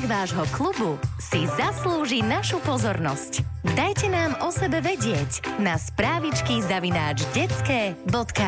vášho klubu si zaslúži našu pozornosť. Dajte nám o sebe vedieť na správičky@detske.sk.